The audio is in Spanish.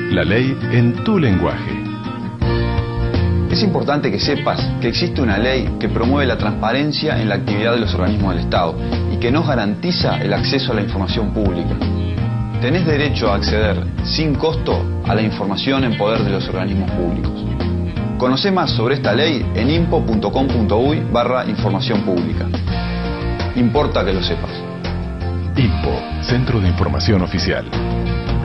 La ley en tu lenguaje. Es importante que sepas que existe una ley que promueve la transparencia en la actividad de los organismos del Estado y que nos garantiza el acceso a la información pública. Tenés derecho a acceder sin costo a la información en poder de los organismos públicos. Conocé más sobre esta ley en impo.com.uy/información pública. Importa que lo sepas. INPO, Centro de Información Oficial.